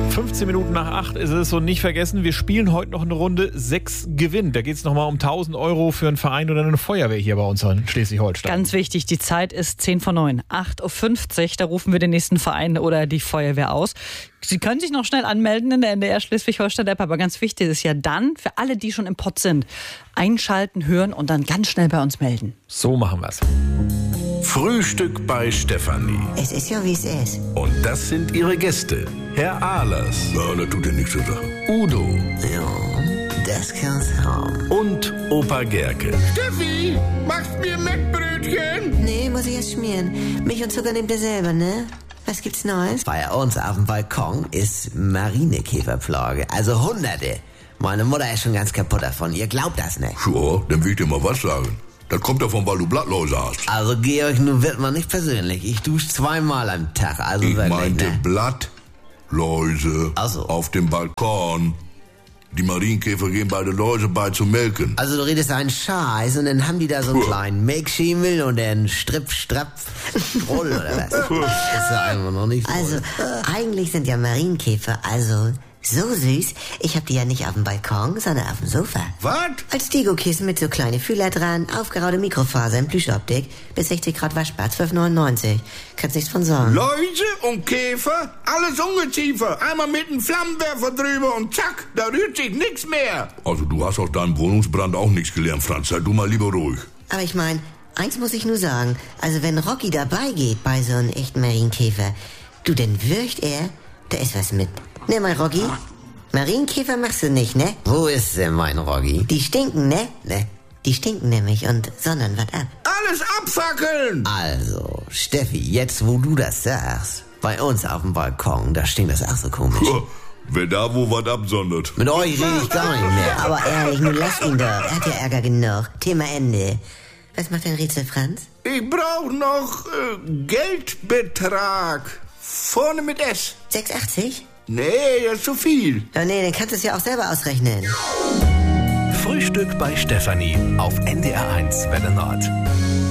15 Minuten nach 8 ist es und nicht vergessen, wir spielen heute noch eine Runde 6 gewinnt. Da geht es nochmal um 1.000 Euro für einen Verein oder eine Feuerwehr hier bei uns in Schleswig-Holstein. Ganz wichtig, die Zeit ist 10 vor 9, 8.50 Uhr, da rufen wir den nächsten Verein oder die Feuerwehr aus. Sie können sich noch schnell anmelden in der NDR Schleswig-Holstein-App, aber ganz wichtig ist ja dann, für alle, die schon im Pott sind, einschalten, hören und dann ganz schnell bei uns melden. So machen wir's. Frühstück bei Stefanie. Es ist ja, wie es ist. Und das sind ihre Gäste. Herr Ahlers. Ja, das tut ja nichts zur Sache. Udo. Ja, das kann's haben. Und Opa Gerke. Steffi, machst mir Mettbrötchen? Nee, muss ich erst schmieren. Milch und Zucker nehmt ihr selber, ne? Was gibt's Neues? Bei uns auf dem Balkon ist Marinekäferplage. Also Hunderte. Meine Mutter ist schon ganz kaputt davon. Ihr glaubt das nicht. Ja, dann will ich dir mal was sagen. Das kommt davon, weil du Blattläuse hast. Also Georg, nun wird man nicht persönlich. Ich dusche 2-mal am Tag. Also Ich wirklich, meinte ne? Blattläuse Ach so. auf dem Balkon. Die Marienkäfer gehen bei der Läuse bei zu melken. Also du redest einen Scheiß und dann haben die da so einen kleinen Milchschimmel und einen Stripp-Strapp-Stroll oder was? Das ist ja einfach noch nicht so. Also, eigentlich sind ja Marienkäfer, also so süß. Ich hab die ja nicht auf dem Balkon, sondern auf dem Sofa. Was? Als Deko-Kissen mit so kleine Fühler dran, aufgeraute Mikrofaser in Plüschoptik, bis 60 Grad waschbar, 12,99. Kannst nichts von sagen. Läuse und Käfer, alles Ungeziefer. Einmal mit einem Flammenwerfer drüber und zack, da rührt sich nichts mehr. Also du hast aus deinem Wohnungsbrand auch nichts gelernt, Franz. Sei du mal lieber ruhig. Aber ich mein, eins muss ich nur sagen. Also wenn Rocky dabei geht bei so einem echten Marienkäfer, du, dann würcht er, da ist was mit. Ne, mein Rocky? Marienkäfer machst du nicht, ne? Wo ist denn mein Roggi? Die stinken, ne? Ne? Die stinken nämlich und sondern was ab. Alles abfackeln! Also, Steffi, jetzt wo du das sagst, bei uns auf dem Balkon, da stinkt das auch so komisch. Wer da wo was absondert. Mit euch rede ich gar nicht mehr. Aber ehrlich, nun lass ihn doch. Er hat ja Ärger genug. Thema Ende. Was macht dein Rätsel, Franz? Ich brauch noch Geldbetrag. Vorne mit S. 6,80? Nee, das ist zu viel. Ja, nee, dann kannst du es ja auch selber ausrechnen. Frühstück bei Stefanie auf NDR1 Welle Nord.